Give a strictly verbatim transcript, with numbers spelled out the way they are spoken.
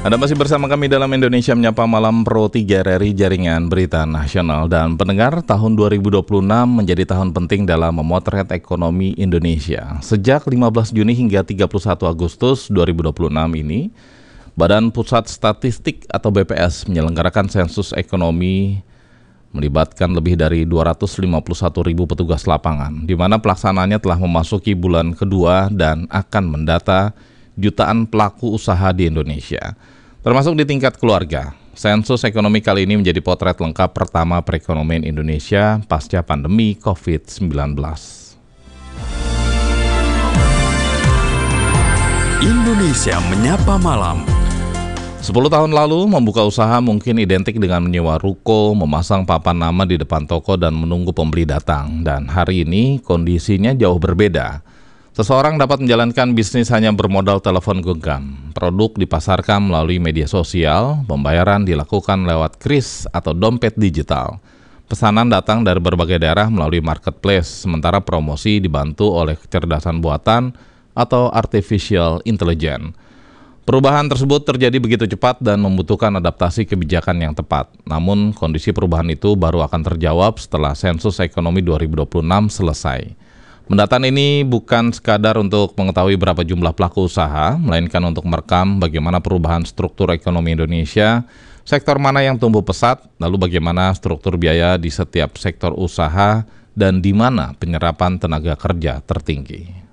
Anda masih bersama kami dalam Indonesia Menyapa Malam Pro tiga R R I Jaringan Berita Nasional. Dan pendengar, tahun dua ribu dua puluh enam menjadi tahun penting dalam memotret ekonomi Indonesia. Sejak lima belas Juni hingga tiga puluh satu Agustus dua ribu dua puluh enam ini, Badan Pusat Statistik atau B P S menyelenggarakan sensus ekonomi melibatkan lebih dari dua ratus lima puluh satu ribu petugas lapangan, di mana pelaksanaannya telah memasuki bulan kedua dan akan mendata jutaan pelaku usaha di Indonesia, termasuk di tingkat keluarga. Sensus ekonomi kali ini menjadi potret lengkap pertama perekonomian Indonesia pasca pandemi covid sembilan belas. Indonesia Menyapa Malam. Sepuluh tahun lalu, membuka usaha mungkin identik dengan menyewa ruko, memasang papan nama di depan toko dan menunggu pembeli datang. Dan hari ini kondisinya jauh berbeda. Seseorang dapat menjalankan bisnis hanya bermodal telepon genggam. Produk dipasarkan melalui media sosial, pembayaran dilakukan lewat kris atau dompet digital. Pesanan datang dari berbagai daerah melalui marketplace, sementara promosi dibantu oleh kecerdasan buatan atau artificial intelligence. Perubahan tersebut terjadi begitu cepat dan membutuhkan adaptasi kebijakan yang tepat. Namun, kondisi perubahan itu baru akan terjawab setelah sensus ekonomi dua ribu dua puluh enam selesai. Pendataan ini bukan sekadar untuk mengetahui berapa jumlah pelaku usaha, melainkan untuk merekam bagaimana perubahan struktur ekonomi Indonesia, sektor mana yang tumbuh pesat, lalu bagaimana struktur biaya di setiap sektor usaha, dan di mana penyerapan tenaga kerja tertinggi.